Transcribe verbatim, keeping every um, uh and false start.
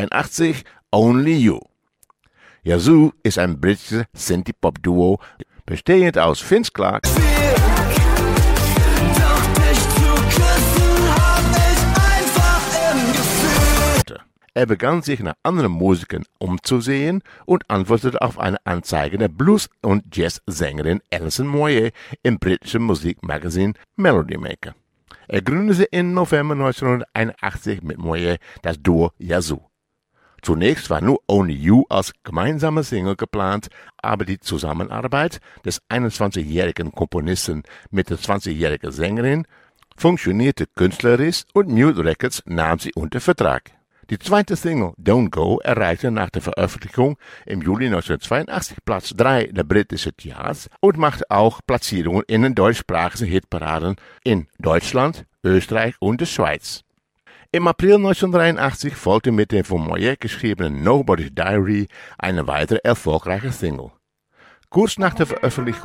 neunzehnhundertzweiundachtzig Only You. Yazoo ist ein britisches Synthie-Pop-Duo, bestehend aus Vince Clarke, Er begann sich nach anderen Musikern umzusehen und antwortete auf eine Anzeige der Blues- und Jazz-Sängerin Alison Moyet im britischen Musikmagazin Melody Maker. Er gründete im November neunzehnhunderteinundachtzig mit Moyet das Duo Yazoo. Zunächst war nur Only You als gemeinsame Single geplant, aber die Zusammenarbeit des einundzwanzigjährigen Komponisten mit der zwanzigjährigen Sängerin funktionierte künstlerisch und Mute Records nahm sie unter Vertrag. Die zweite Single Don't Go erreichte nach der Veröffentlichung im Juli neunzehnhundertzweiundachtzig Platz drei der britischen Charts und machte auch Platzierungen in den deutschsprachigen Hitparaden in Deutschland, Österreich und der Schweiz. Im April neunzehnhundertdreiundachtzig folgte mit dem von Moyet geschriebenen Nobody's Diary eine weitere erfolgreiche Single. Kurz nach der Veröffentlichung